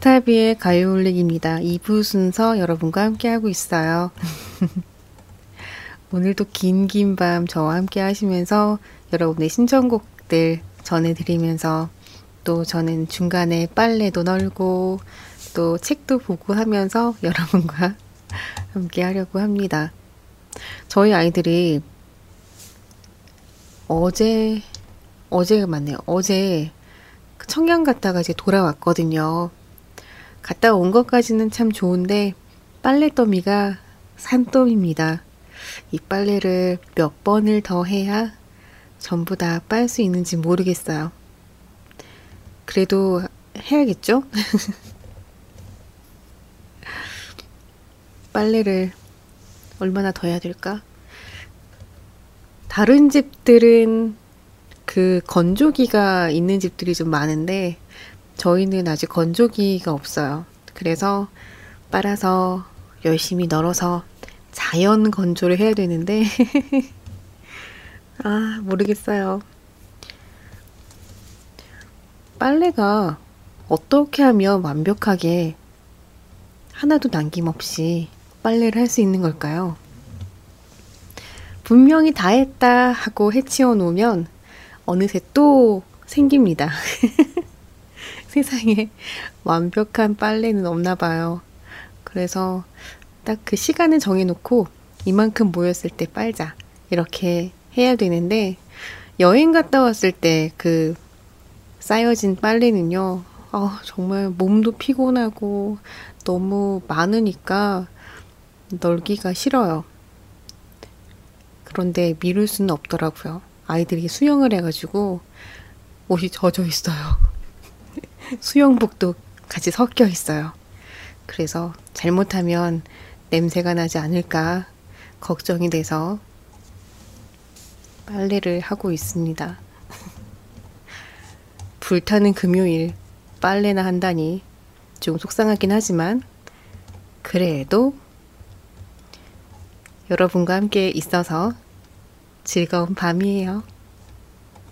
스타비의 가요올릭입니다. 2부 순서 여러분과 함께하고 있어요. 오늘도 긴 밤 저와 함께 하시면서 여러분의 신청곡들 전해드리면서 또 저는 중간에 빨래도 널고 또 책도 보고 하면서 여러분과 함께 하려고 합니다. 저희 아이들이 어제가 맞네요. 어제 청양 갔다가 이제 돌아왔거든요. 갔다 온 것까지는 참 좋은데 빨래 더미가 산더미입니다. 이 빨래를 몇 번을 더 해야 전부 다 빨 수 있는지 모르겠어요. 그래도 해야겠죠? 빨래를 얼마나 더 해야 될까? 다른 집들은 그 건조기가 있는 집들이 좀 많은데 저희는 아직 건조기가 없어요. 그래서 빨아서 열심히 널어서 자연 건조를 해야 되는데 모르겠어요. 빨래가 어떻게 하면 완벽하게 하나도 남김없이 빨래를 할 수 있는 걸까요? 분명히 다 했다 하고 해치워 놓으면 어느새 또 생깁니다. 세상에 완벽한 빨래는 없나 봐요. 그래서 딱 그 시간을 정해놓고 이만큼 모였을 때 빨자 이렇게 해야 되는데 여행 갔다 왔을 때 그 쌓여진 빨래는요. 정말 몸도 피곤하고 너무 많으니까 널기가 싫어요. 그런데 미룰 수는 없더라고요. 아이들이 수영을 해가지고 옷이 젖어 있어요. 수영복도 같이 섞여 있어요. 그래서 잘못하면 냄새가 나지 않을까 걱정이 돼서 빨래를 하고 있습니다. 불타는 금요일 빨래나 한다니 좀 속상하긴 하지만 그래도 여러분과 함께 있어서 즐거운 밤이에요.